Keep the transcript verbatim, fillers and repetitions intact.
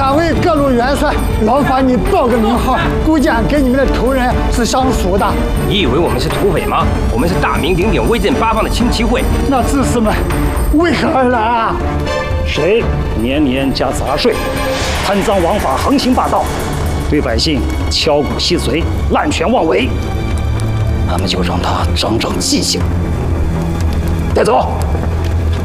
三位各路元帅，劳烦你报个名号，孤家给你们的仇人是上属的。 你以为我们是土匪吗？我们是大名鼎鼎、威震八方的青旗会。 那志士们为何而来啊？ 谁年年加杂税，贪赃枉法，横行霸道，对百姓敲骨吸髓，滥权妄为，俺们就让他长长记性。带走。